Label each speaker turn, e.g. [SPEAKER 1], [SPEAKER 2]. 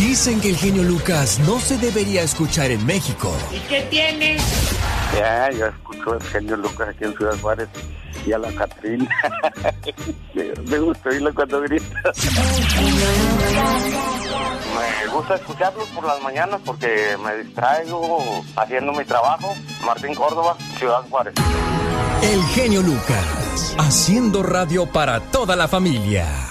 [SPEAKER 1] Dicen que el genio Lucas no se debería escuchar en México.
[SPEAKER 2] ¿Y qué tiene?
[SPEAKER 3] Ya, yo escucho el genio Lucas aquí en Ciudad Juárez y a la Catrina. Me gusta oírlo cuando grita. Me gusta escucharlos por las mañanas porque me distraigo haciendo mi trabajo. Martín Córdoba, Ciudad Juárez.
[SPEAKER 1] El genio Lucas, haciendo radio para toda la familia.